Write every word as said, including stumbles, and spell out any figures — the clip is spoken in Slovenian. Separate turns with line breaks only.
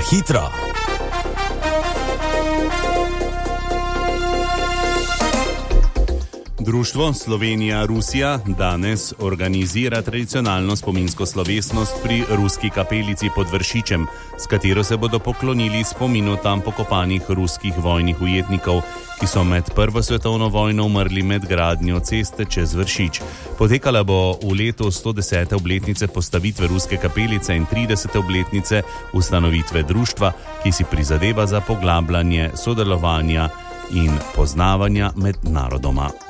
hitro.
Društvo Slovenija-Rusija danes organizira tradicionalno spominsko slovesnost pri ruski kapelici pod Vršičem, s katero se bodo poklonili spominu tam pokopanih ruskih vojnih ujetnikov, ki so med Prvo svetovno vojno umrli med gradnjo ceste čez Vršič. Potekala bo v letu sto desete obletnice postavitve ruske kapelice in tridesete obletnice ustanovitve društva, ki si prizadeva za poglabljanje sodelovanja in poznavanja med narodoma.